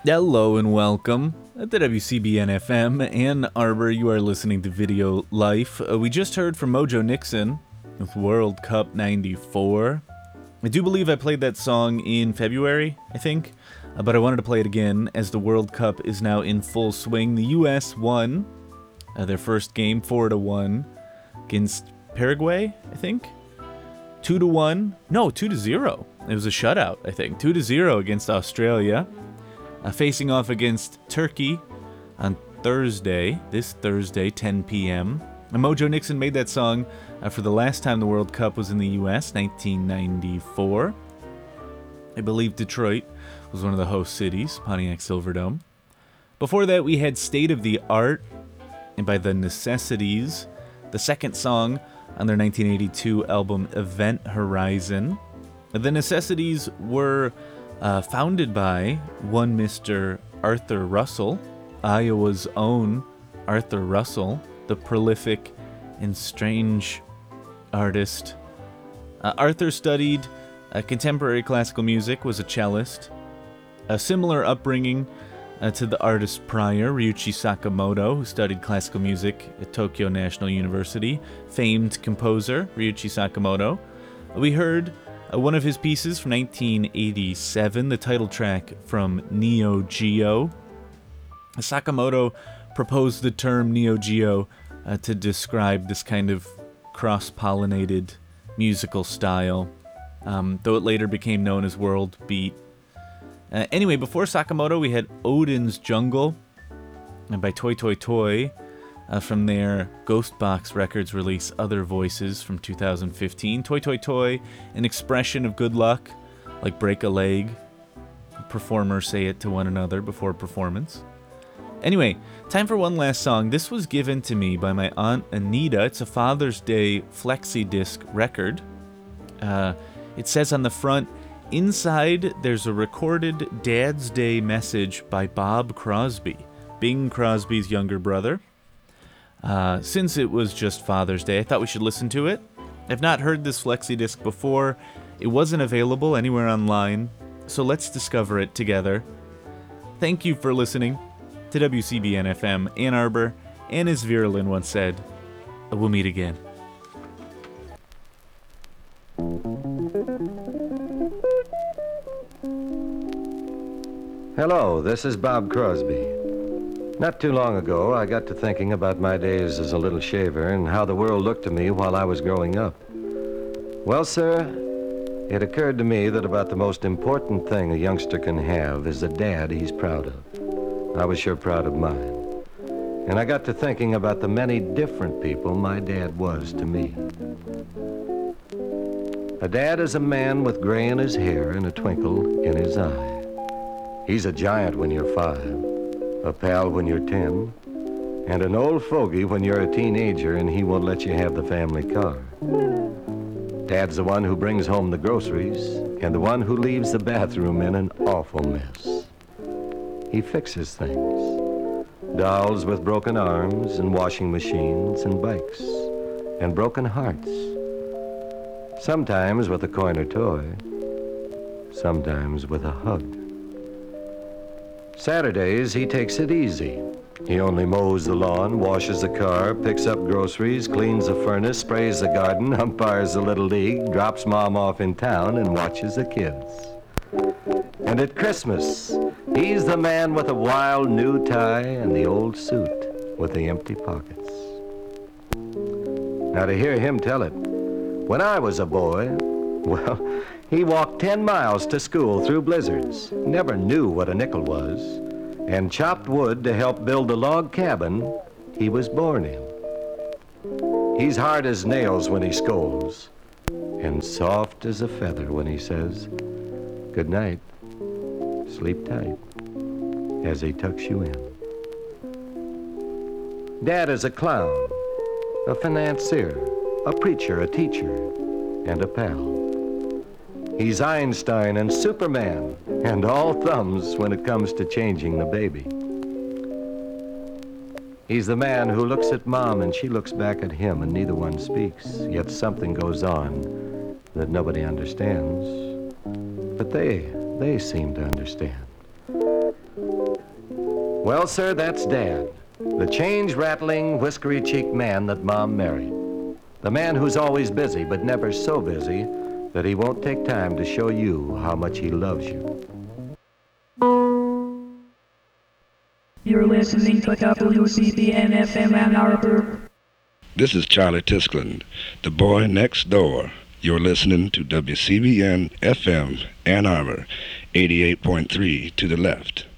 Hello and welcome at the WCBN FM Ann Arbor. You are listening to Video Life. We just heard from Mojo Nixon with World Cup 94. I do believe I played that song in February, I think, but I wanted to play it again as the World Cup is now in full swing. The U.S. won their first game 4-1 against Paraguay, I think. 2-1. No, 2-0. It was a shutout, I think. 2-0 against Australia. Facing off against Turkey on Thursday, this Thursday, 10 p.m. And Mojo Nixon made that song for the last time the World Cup was in the U.S., 1994. I believe Detroit was one of the host cities, Pontiac Silverdome. Before that, we had State of the Art, and by The Necessities, the second song on their 1982 album Event Horizon. The Necessities were founded by one Mr. Arthur Russell, Iowa's own Arthur Russell, the prolific and strange artist. Arthur studied contemporary classical music, was a cellist. A similar upbringing to the artist prior, Ryuichi Sakamoto, who studied classical music at Tokyo National University. Famed composer, Ryuichi Sakamoto. We heard one of his pieces from 1987, the title track from Neo Geo. Sakamoto proposed the term Neo Geo to describe this kind of cross-pollinated musical style, though it later became known as World Beat. Anyway, before Sakamoto, we had Odin's Jungle by Toy Toy Toy. From their Ghostbox Records release Other Voices from 2015. Toy Toy Toy, an expression of good luck, like break a leg. Performers say it to one another before performance. Anyway, time for one last song. This was given to me by my Aunt Anita. It's a Father's Day flexi-disc record. It says on the front, inside there's a recorded Dad's Day message by Bob Crosby, Bing Crosby's younger brother. Since it was just Father's Day, I thought we should listen to it. I've not heard this flexi disc before. It wasn't available anywhere online, so let's discover it together. Thank you for listening to WCBN FM Ann Arbor, and as Virulin once said, we'll meet again. Hello, this is Bob Crosby. Not too long ago, I got to thinking about my days as a little shaver and how the world looked to me while I was growing up. Well, sir, it occurred to me that about the most important thing a youngster can have is a dad he's proud of. I was sure proud of mine. And I got to thinking about the many different people my dad was to me. A dad is a man with gray in his hair and a twinkle in his eye. He's a giant when you're 5. A pal when you're 10, and an old fogey when you're a teenager and he won't let you have the family car. Dad's the one who brings home the groceries and the one who leaves the bathroom in an awful mess. He fixes things. Dolls with broken arms and washing machines and bikes and broken hearts. Sometimes with a coin or toy, sometimes with a hug. Saturdays, he takes it easy. He only mows the lawn, washes the car, picks up groceries, cleans the furnace, sprays the garden, umpires the little league, drops Mom off in town, and watches the kids. And at Christmas, he's the man with the wild new tie and the old suit with the empty pockets. Now, to hear him tell it, when I was a boy, well, he walked 10 miles to school through blizzards, never knew what a nickel was, and chopped wood to help build the log cabin he was born in. He's hard as nails when he scolds, and soft as a feather when he says, "Good night, sleep tight," as he tucks you in. Dad is a clown, a financier, a preacher, a teacher, and a pal. He's Einstein and Superman, and all thumbs when it comes to changing the baby. He's the man who looks at Mom and she looks back at him and neither one speaks, yet something goes on that nobody understands. But they seem to understand. Well, sir, that's Dad, the change-rattling, whiskery-cheeked man that Mom married. The man who's always busy, but never so busy that he won't take time to show you how much he loves you. You're listening to WCBN-FM Ann Arbor. This is Charlie Tisklin, the boy next door. You're listening to WCBN-FM Ann Arbor, 88.3 to the left.